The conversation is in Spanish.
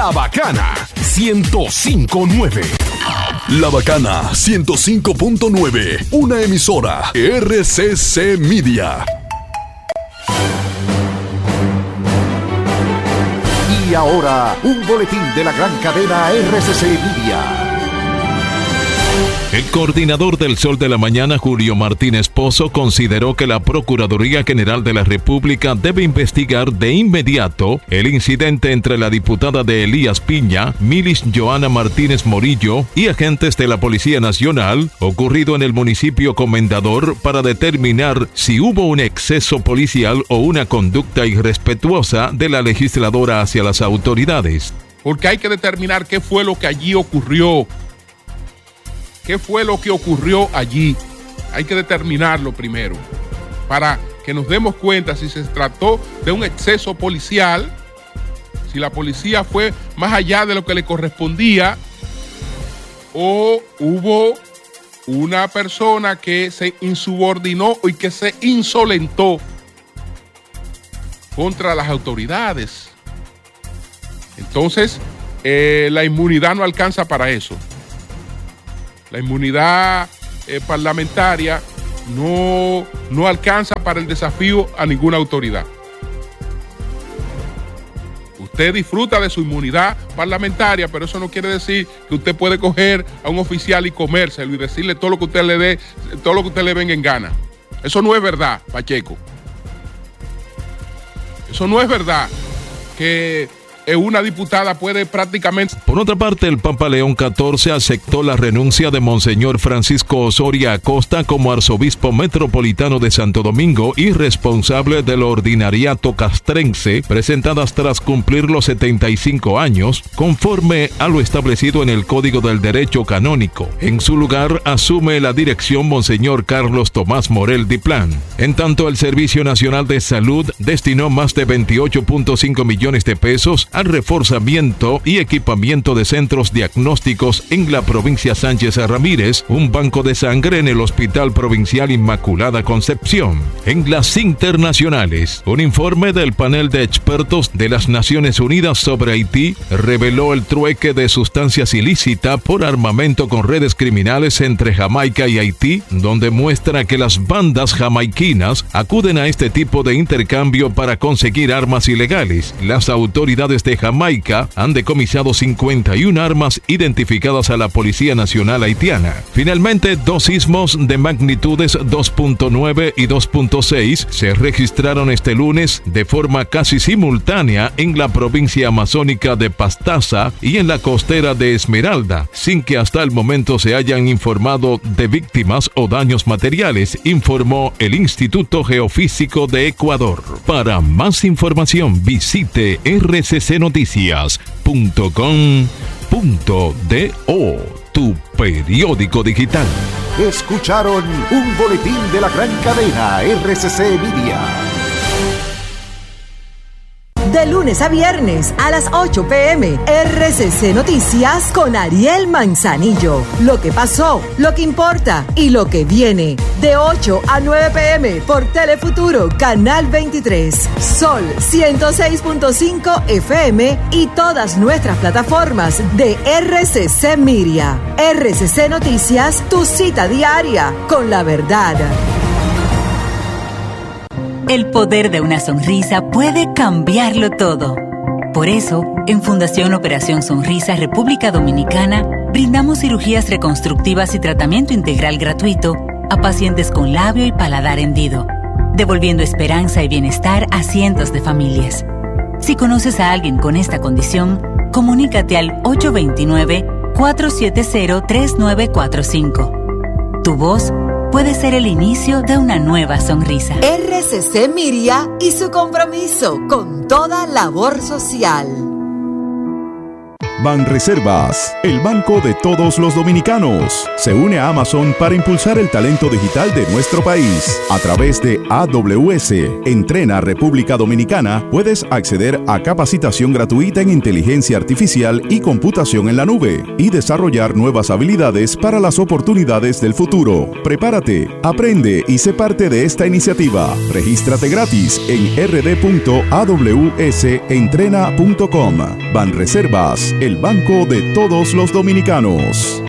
La Bacana 105.9. La Bacana 105.9, una emisora RCC Media. Y ahora, un boletín de la gran cadena RCC Media. El coordinador del Sol de la Mañana, Julio Martínez Pozo, consideró que la Procuraduría General de la República debe investigar de inmediato el incidente entre la diputada de Elías Piña, Milis Joana Martínez Morillo, y agentes de la Policía Nacional, ocurrido en el municipio Comendador, para determinar si hubo un exceso policial o una conducta irrespetuosa de la legisladora hacia las autoridades. Porque hay que determinar qué fue lo que allí ocurrió. ¿Qué fue lo que ocurrió allí? Hay que determinarlo primero, para que nos demos cuenta si se trató de un exceso policial, si la policía fue más allá de lo que le correspondía, o hubo una persona que se insubordinó y que se insolentó contra las autoridades. Entonces, la inmunidad no alcanza para eso. La inmunidad parlamentaria no alcanza para el desafío a ninguna autoridad. Usted disfruta de su inmunidad parlamentaria, pero eso no quiere decir que usted puede coger a un oficial y comérselo y decirle todo lo que usted le dé, todo lo que usted le venga en gana. Eso no es verdad, Pacheco. Eso no es verdad que una diputada puede prácticamente... Por otra parte, el Papa León XIV aceptó la renuncia de Monseñor Francisco Osoria Acosta como arzobispo metropolitano de Santo Domingo y responsable del ordinariato castrense, presentadas tras cumplir los 75 años, conforme a lo establecido en el Código del Derecho Canónico. En su lugar, asume la dirección Monseñor Carlos Tomás Morel Diplán. En tanto, el Servicio Nacional de Salud destinó más de 28.5 millones de pesos al reforzamiento y equipamiento de centros diagnósticos en la provincia Sánchez Ramírez, un banco de sangre en el Hospital Provincial Inmaculada Concepción. En las internacionales, un informe del panel de expertos de las Naciones Unidas sobre Haití reveló el trueque de sustancias ilícitas por armamento con redes criminales entre Jamaica y Haití, donde muestra que las bandas jamaiquinas acuden a este tipo de intercambio para conseguir armas ilegales. Las autoridades de Jamaica han decomisado 51 armas identificadas a la Policía Nacional Haitiana. Finalmente, dos sismos de magnitudes 2.9 y 2.6 se registraron este lunes de forma casi simultánea en la provincia amazónica de Pastaza y en la costera de Esmeralda, sin que hasta el momento se hayan informado de víctimas o daños materiales, informó el Instituto Geofísico de Ecuador. Para más información, visite rccnoticias.com.do, tu periódico digital. Escucharon un boletín de la gran cadena RCC Media. De lunes a viernes a las 8 p.m. RCC Noticias con Ariel Manzanillo. Lo que pasó, lo que importa y lo que viene. De 8 a 9 p.m. por Telefuturo, Canal 23. Sol 106.5 FM y todas nuestras plataformas de RCC Media. RCC Noticias, tu cita diaria con la verdad. El poder de una sonrisa puede cambiarlo todo. Por eso, en Fundación Operación Sonrisa República Dominicana, brindamos cirugías reconstructivas y tratamiento integral gratuito a pacientes con labio y paladar hendido, devolviendo esperanza y bienestar a cientos de familias. Si conoces a alguien con esta condición, comunícate al 829-470-3945. Tu voz puede ser el inicio de una nueva sonrisa. RCC Miria y su compromiso con toda labor social. Banreservas, el banco de todos los dominicanos. Se une a Amazon para impulsar el talento digital de nuestro país. A través de AWS, Entrena República Dominicana, puedes acceder a capacitación gratuita en inteligencia artificial y computación en la nube y desarrollar nuevas habilidades para las oportunidades del futuro. Prepárate, aprende y sé parte de esta iniciativa. Regístrate gratis en rd.awsentrena.com. Banreservas, el banco de todos los dominicanos.